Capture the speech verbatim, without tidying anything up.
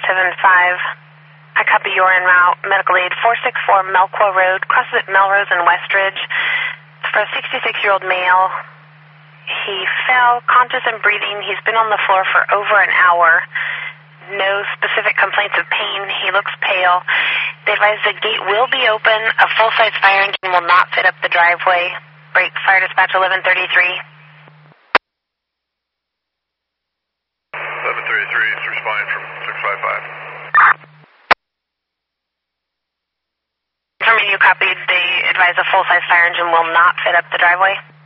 seven five. I copy your en route. Medical aid four six four Melqua Road, crosses at Melrose and Westridge. It's for a sixty-six-year-old male. He fell, conscious and breathing. He's been on the floor for over an hour. No specific complaints of pain. He looks pale. They advise the gate will be open. A full-size fire engine will not fit up the driveway. Break fire dispatch eleven thirty-three. eleven thirty-three is responding from six five five. From you copied, they advise a full-size fire engine will not fit up the driveway.